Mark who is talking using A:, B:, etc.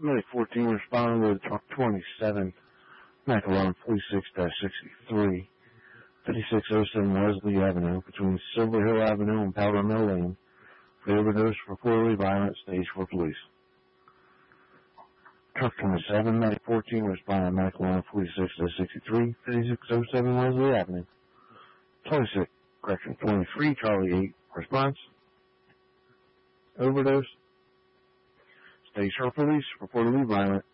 A: Medic 14 responding with truck 27, Mac 1146-63, 5607 Wesley Avenue, between Silver Hill Avenue and Powder Mill Lane, for overdose reportedly violent, stage 4 police. Truck 27, Medic 14 responding Mac 1146-63, 5607 Wesley Avenue. 23, Charlie 8, response. Overdose. Stage 4 police, reportedly violent,